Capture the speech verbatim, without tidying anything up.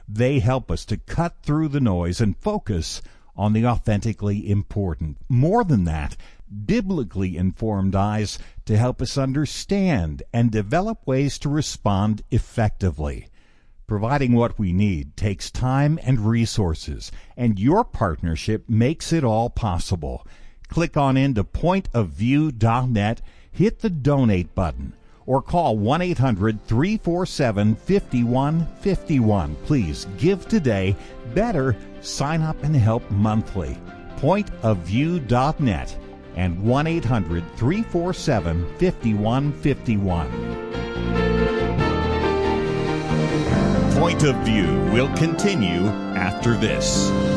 They help us to cut through the noise and focus on the authentically important. More than that, biblically informed eyes to help us understand and develop ways to respond effectively. Providing what we need takes time and resources, and your partnership makes it all possible. Click on into point of view dot net, hit the donate button, or call one eight hundred, three four seven, five one five one. Please give today. Better, sign up and help monthly. point of view dot net and one eight hundred, three four seven, five one five one. Point of View will continue after this.